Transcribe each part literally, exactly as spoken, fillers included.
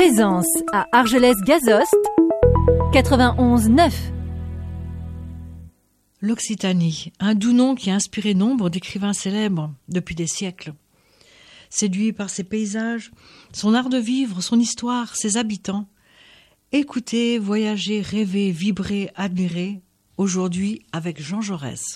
Présence à Argelès-Gazost, quatre-vingt-onze neuf. L'Occitanie, un doux nom qui a inspiré nombre d'écrivains célèbres depuis des siècles. Séduit par ses paysages, son art de vivre, son histoire, ses habitants, écoutez, voyagez, rêvez, vibrez, admirez, aujourd'hui avec Jean Jaurès.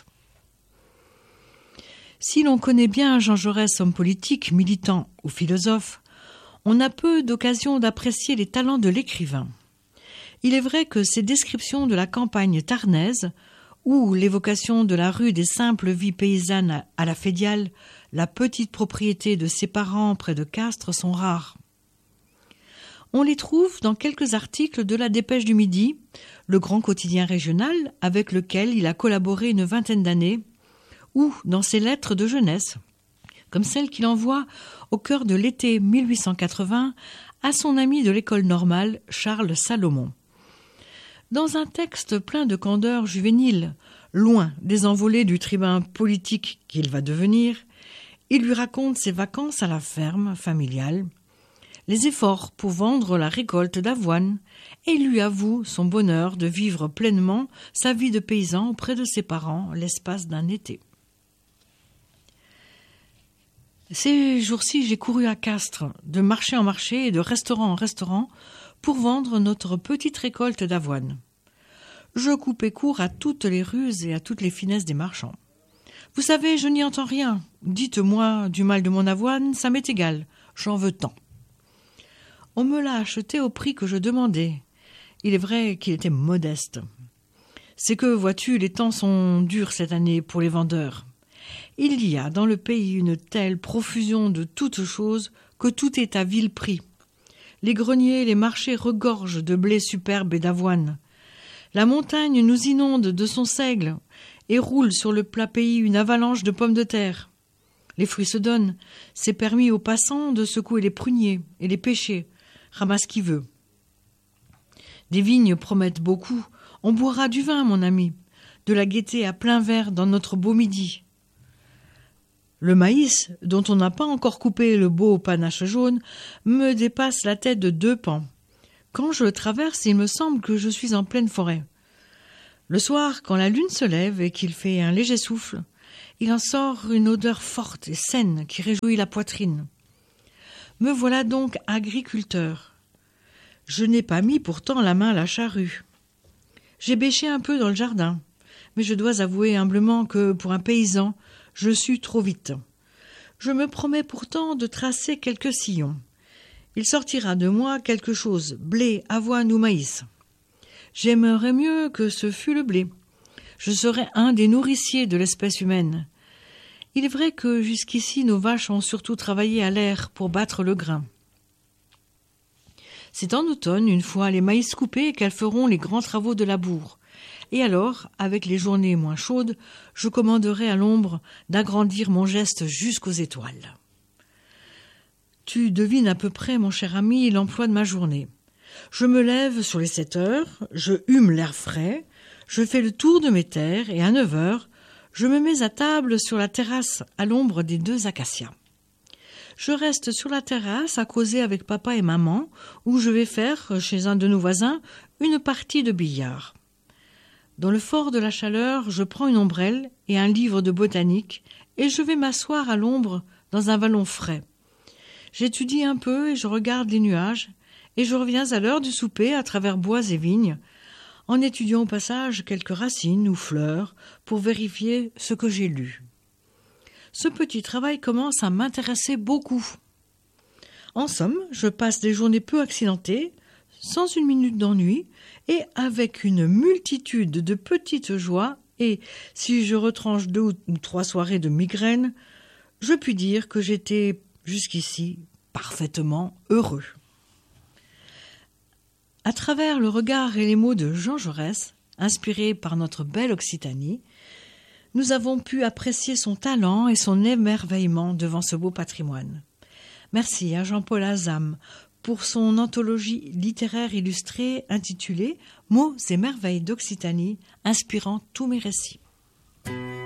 Si l'on connaît bien Jean Jaurès, homme politique, militant ou philosophe, on a peu d'occasion d'apprécier les talents de l'écrivain. Il est vrai que ses descriptions de la campagne tarnaise ou l'évocation de la rue des simples vies paysannes à la Fédiale, la petite propriété de ses parents près de Castres, sont rares. On les trouve dans quelques articles de la Dépêche du Midi, le grand quotidien régional avec lequel il a collaboré une vingtaine d'années, ou dans ses lettres de jeunesse, comme celle qu'il envoie au cœur de l'été mille huit cent quatre-vingts à son ami de l'école normale Charles Salomon. Dans un texte plein de candeur juvénile, loin des envolées du tribun politique qu'il va devenir, il lui raconte ses vacances à la ferme familiale, les efforts pour vendre la récolte d'avoine, et lui avoue son bonheur de vivre pleinement sa vie de paysan auprès de ses parents l'espace d'un été. Ces jours-ci, j'ai couru à Castres, de marché en marché et de restaurant en restaurant, pour vendre notre petite récolte d'avoine. Je coupais court à toutes les ruses et à toutes les finesses des marchands. Vous savez, je n'y entends rien. Dites-moi du mal de mon avoine, ça m'est égal. J'en veux tant. On me l'a acheté au prix que je demandais. Il est vrai qu'il était modeste. C'est que, vois-tu, les temps sont durs cette année pour les vendeurs. Il y a dans le pays une telle profusion de toutes choses que tout est à vil prix. Les greniers et les marchés regorgent de blé superbe et d'avoine. La montagne nous inonde de son seigle et roule sur le plat pays une avalanche de pommes de terre. Les fruits se donnent, c'est permis aux passants de secouer les pruniers et les pêcher, ramasse qui veut. Des vignes promettent beaucoup, on boira du vin, mon ami, de la gaieté à plein verre dans notre beau midi. Le maïs, dont on n'a pas encore coupé le beau panache jaune, me dépasse la tête de deux pans. Quand je le traverse, il me semble que je suis en pleine forêt. Le soir, quand la lune se lève et qu'il fait un léger souffle, il en sort une odeur forte et saine qui réjouit la poitrine. Me voilà donc agriculteur. Je n'ai pas mis pourtant la main à la charrue. J'ai bêché un peu dans le jardin, mais je dois avouer humblement que, pour un paysan, je sue trop vite. Je me promets pourtant de tracer quelques sillons. Il sortira de moi quelque chose, blé, avoine ou maïs. J'aimerais mieux que ce fût le blé. Je serais un des nourriciers de l'espèce humaine. Il est vrai que jusqu'ici nos vaches ont surtout travaillé à l'air pour battre le grain. C'est en automne, une fois les maïs coupés, qu'elles feront les grands travaux de labour. Et alors, avec les journées moins chaudes, je commanderai à l'ombre d'agrandir mon geste jusqu'aux étoiles. Tu devines à peu près, mon cher ami, l'emploi de ma journée. Je me lève sur les sept heures, je hume l'air frais, je fais le tour de mes terres et à neuf heures, je me mets à table sur la terrasse à l'ombre des deux acacias. Je reste sur la terrasse à causer avec papa et maman, où je vais faire, chez un de nos voisins, une partie de billard. Dans le fort de la chaleur, je prends une ombrelle et un livre de botanique et je vais m'asseoir à l'ombre dans un vallon frais. J'étudie un peu et je regarde les nuages et je reviens à l'heure du souper à travers bois et vignes, en étudiant au passage quelques racines ou fleurs pour vérifier ce que j'ai lu. Ce petit travail commence à m'intéresser beaucoup. En somme, je passe des journées peu accidentées, sans une minute d'ennui, et avec une multitude de petites joies, et si je retranche deux ou trois soirées de migraine, je puis dire que j'étais jusqu'ici parfaitement heureux. À travers le regard et les mots de Jean Jaurès, inspirés par notre belle Occitanie, nous avons pu apprécier son talent et son émerveillement devant ce beau patrimoine. Merci à Jean-Paul Azam pour son anthologie littéraire illustrée intitulée « Mots et merveilles d'Occitanie », inspirant tous mes récits.